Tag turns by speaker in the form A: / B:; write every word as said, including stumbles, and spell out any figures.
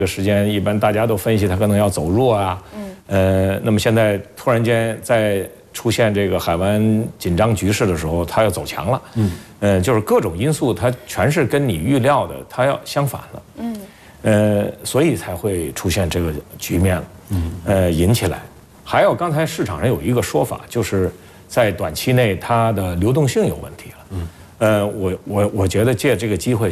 A: 这个时间一般大家都分析它可能要走弱啊，嗯，呃，那么现在突然间在出现这个海湾紧张局势的时候，它要走强了，嗯，呃，就是各种因素它全是跟你预料的它要相反了，嗯，呃，所以才会出现这个局面了，嗯，呃，引起来。还有刚才市场上有一个说法，就是在短期内它的流动性有问题了，嗯，呃，我我我觉得借这个机会。